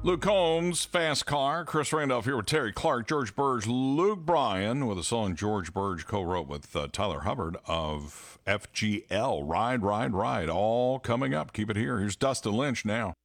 Luke Combs, Fast Car. Chris Randolph here with Terry Clark, George Burge, Luke Bryan with a song George Burge co-wrote with Tyler Hubbard of FGL. Ride, Ride, Ride. All coming up. Keep it here. Here's Dustin Lynch now.